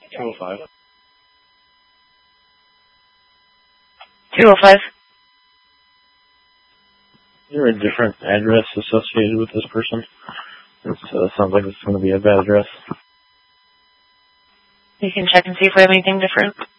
205. 205. Is there a different address associated with this person? It sounds like it's going to be a bad address. You can check and see if we have anything different.